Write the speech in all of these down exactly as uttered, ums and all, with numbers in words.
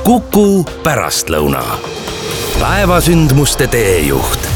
Kuku pärastlõuna. Päevasündmuste teejuht.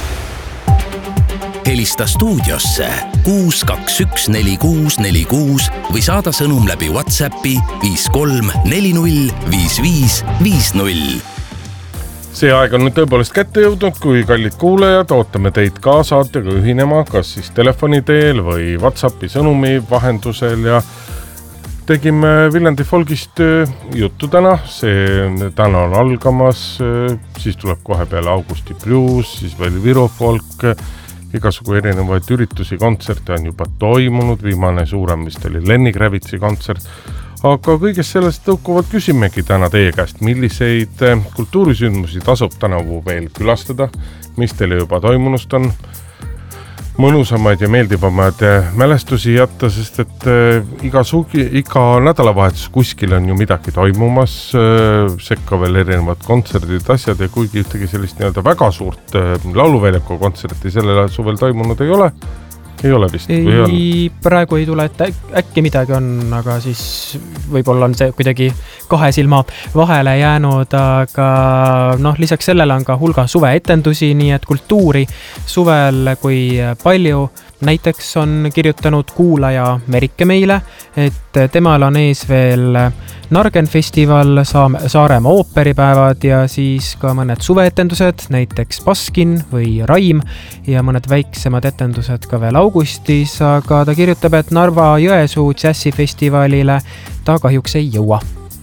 Helista stuudiosse kuus kaks üks neli kuus neli kuus või saada sõnum läbi WhatsAppi viis kolm neli null viis viis viis null. See aeg on nüüd tõepoolest kätte jõudnud, kui kallid kuulajad, ootame teid ka saatega ühinema, kas siis telefoni teel või WhatsAppi sõnumi vahendusel ja tegime Viljandi folgist juttu täna. See täna on algamas, siis tuleb kohe peale Augusti Blues, siis veel Viru folk, igasugu erinevaid üritusi, kontserte on juba toimunud, viimane suurem vist oli Lenny Kravitsi kontsert. Aga kõigest sellest tõukuvad küsimegi täna teie käest, milliseid kultuurisündmusi tasub tänavu veel külastada, mis teile juba toimunust on, mõnusamaid ja meeldivamaid mälestusi jätta, sest et iga, sugi, iga nädalavahetus kuskil on ju midagi toimumas, sekka veel erinevad kontserdid, asjad ja kuigi ühtegi sellist nii-öelda väga suurt lauluväljaku kontserti sellel suvel toimunud ei ole, ei ole vist? Ei, praegu ei tule, et äkki midagi on, aga siis võib-olla on see kuidagi kahe silma vahele jäänud, aga noh, lisaks sellele on ka hulga suveetendusi, nii et kultuuri suvel kui palju. Näiteks on kirjutanud kuulaja Merike meile, et temal on ees veel Nargen festival, Saaremaa ooperipäevad ja siis ka mõned suveetendused, näiteks Baskin või Raim ja mõned väiksemad etendused ka veel augustis, aga ta kirjutab, et Narva Jõesuu džässifestivalile ta kahjuks ei jõua.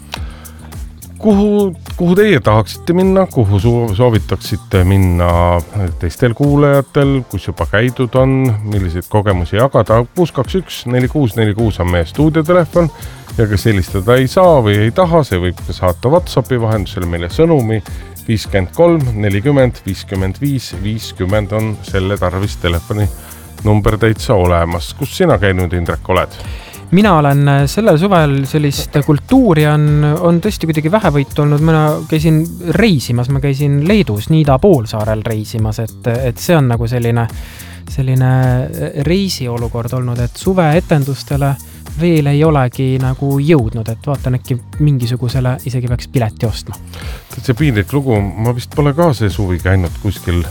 Kuhu, kuhu teie tahaksite minna, kuhu soovitaksite minna teistel kuulajatel, kus juba käidud on, milliseid kogemusi jagada? kuus kaks üks neli kuus neli kuus on meie stuudiotelefon ja kes helistada ei saa või ei taha, see võib saata WhatsAppi vahendusel meile sõnumi viiskümmend kolm nelikümmend viiskümmend viis viiskümmend on selle tarvis telefoni number täitsa olemas. Kus sina käinud, Indrek, oled? Mina olen sellel suvel sellist kultuuri on, on tõesti kuidagi vähevõit olnud. Mina käisin reisimas, ma käisin Leedus Niida poolsaarel reisimas, et, et see on nagu selline, selline reisiolukord olnud, et suveetendustele veel ei olegi nagu jõudnud, et vaatan äkki mingisugusele isegi peaks pileti ostma. See piinlik lugu, ma vist pole ka see suvi käinud kuskil,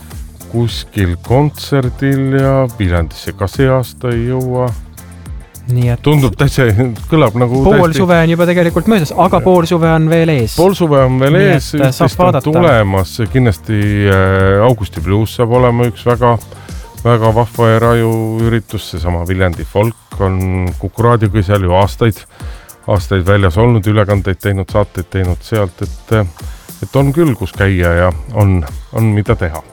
kuskil kontserdil ja Viljandisse ka see aasta ei jõua. Nii et tundub täitsa, kõlab nagu pool täiesti... suve on juba tegelikult möödas, aga pool suve on veel ees. Pool suve on veel Nii ees, saab vaadata. tulemas, kindlasti Augusti Blues saab olema üks väga, väga vahva ja raju üritus, seesama Viljandi folk on Kuku raadioga seal ju aastaid, aastaid väljas olnud, ülekandeid teinud, saateid teinud sealt, et, et on küll, kus käia ja on, on mida teha.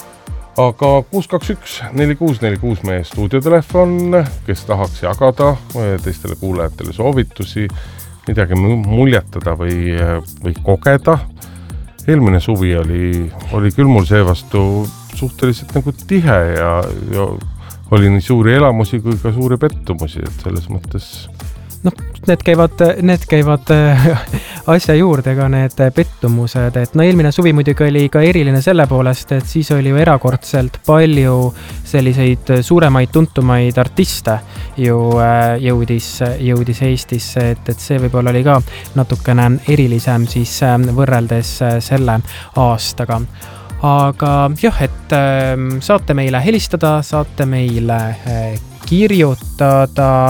Aga kuus kaks üks neli kuus neli kuus meie stuudiotelefon, kes tahaks jagada teistele kuulajatele soovitusi, midagi muljetada või, või kogeda. Eelmine suvi oli, oli küll mul seevastu suhteliselt nagu tihe ja, ja oli nii suuri elamusi kui ka suuri pettumusi, et selles mõttes... No, need käivad, need käivad asja juurde ka need pettumused, et no eelmine suvi muidugi oli ka eriline selle poolest, et siis oli ju erakordselt palju selliseid suuremaid tuntumaid artiste ju jõudis, jõudis Eestisse, et, et see võib-olla oli ka natukene erilisem siis võrreldes selle aastaga. Aga jah, et saate meile helistada, saate meile kirjutada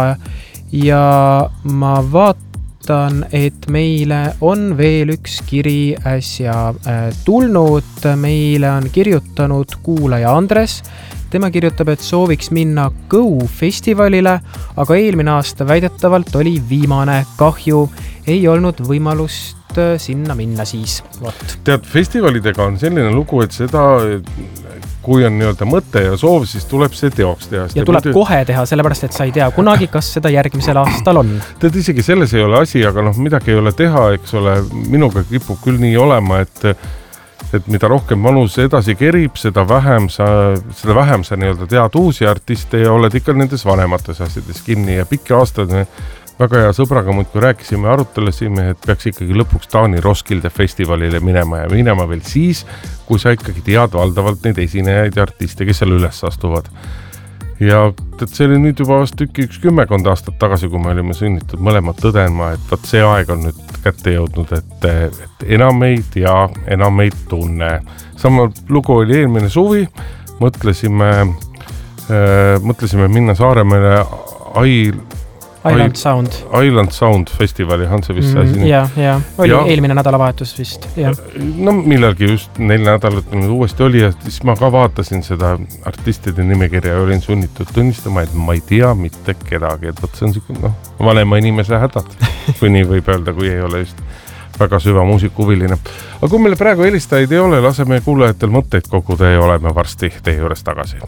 ja ma vaatan, et meile on veel üks kiri äsja tulnud. Meile on kirjutanud kuulaja Andres. Tema kirjutab, et sooviks minna Go festivalile, aga eelmine aasta väidetavalt oli viimane. Kahju, ei olnud võimalust sinna minna siis. Võt. Tead, festivalidega on selline lugu, et seda... kui on nii-öelda mõte ja soov, siis tuleb see teoks teha. Ja tuleb te... kohe teha, sellepärast, et sa ei tea kunagi, kas seda järgmisel aastal on. Tead, isegi selles ei ole asi, aga noh, midagi ei ole teha, eks ole, minuga kipub küll nii olema, et, et mida rohkem vanus edasi kerib, seda vähem sa, seda vähem sa nii-öelda tead uusi artiste ja oled ikka nendes vanemates asjades kinni ja pikki aastad me väga hea sõbraga muudkui rääkisime, arutelesime, et peaks ikkagi lõpuks Taani Roskilde festivalile minema ja minema veel siis, kui sa ikkagi tead valdavalt neid esinejaid ja artiste, kes seal üles astuvad. ja et see oli nüüd juba vast tükki üks kümmekond aastat tagasi, kui me olime sunnitud mõlemad tõdenma, et vaat see aeg on nüüd kätte jõudnud, et, et enam ei tea, enam ei tunne. Sama lugu oli eelmine suvi, mõtlesime, äh, mõtlesime minna Saaremäele Ail, Island Sound. Island Sound festivali, on see vist mm, ja, ja, oli ja, eelmine nädalavahetus vist. Ja. No millalgi just neil nädalat nüüd uuesti oli ja siis ma ka vaatasin seda artistide nimekirja ja olin sunnitud tunnistama, et ma ei tea mitte kedagi, et võt see on siuke, noh, vanema inimese hädad, kui nii võib öelda, kui ei ole just väga süva muusikuhuviline. Aga kui meile praegu helistajaid ei ole, laseme kuulajatel mõtteid koguda ja oleme varsti teie juures tagasi.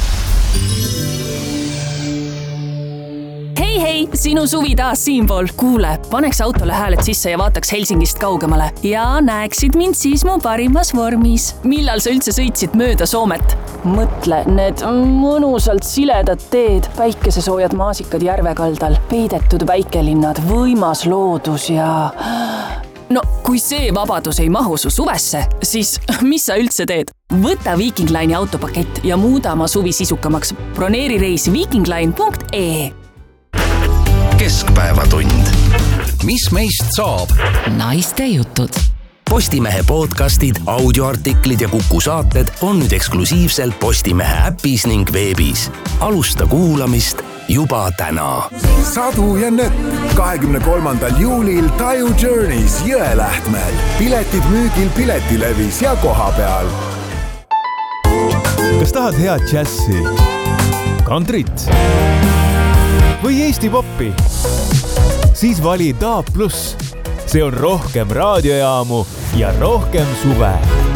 Hei, hei, sinu suvi taas siinpool. Kuule, paneks autole hääled sisse ja vaataks Helsingist kaugemale. Ja näeksid mind siis mu parimas vormis. Millal sa üldse sõitsid mööda Soomet? Mõtle, need mõnusalt siledad teed, päikesesoojad maasikad järvekaldal, peidetud väikelinnad, võimas loodus ja... No, kui see vabadus ei mahu su suvesse, siis mis sa üldse teed? Võta Viking Line'i autopakett ja muuda oma suvi sisukamaks. Broneeri reis vikingline punkt ee. Keskpäevatund. Mis meist saab? Naiste jutud. Postimehe podcastid, audioartiklid ja Kuku saated on nüüd eksklusiivselt Postimehe äpis ning veebis. Alusta kuulamist juba täna. Sadu ja nöpp kahekümne kolmandal juulil Taju Journeys Jõelähtmäel. Piletid müügil Piletilevis ja koha peal. Kas tahad head džässi, kantrit või Eesti poppi? Siis vali D A B plus. See on rohkem raadiojaamu ja rohkem suve.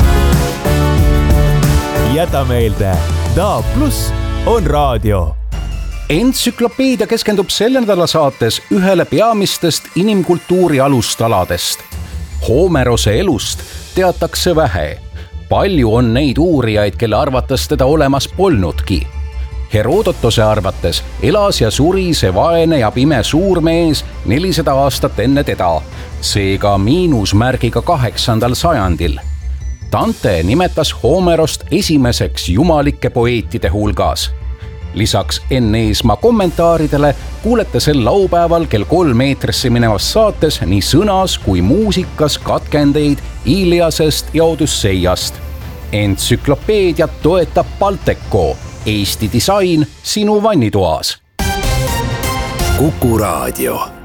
Jäta meelde, D A B plus on raadio. Entsüklopeedia keskendub selle nädala saates ühele peamistest inimkultuuri alustaladest. Homerose elust teatakse vähe. Palju on neid uurijaid, kelle arvates teda olemas polnudki. Herodotose arvates elas ja suri see vaene ja pime suurmees nelisada aastat enne teda, seega miinusmärgiga kaheksandal sajandil. Dante nimetas Homerost esimeseks jumalike poeetide hulgas. Lisaks Enn Eesmaa kommentaaridele kuulete sel laupäeval kell kolm eetrisse minevas saates nii sõnas kui muusikas katkendeid Iliasest ja Odysseiast. Entsüklopeediat toetab Balteco, Eesti disain sinu vannitoas. Kuku raadio.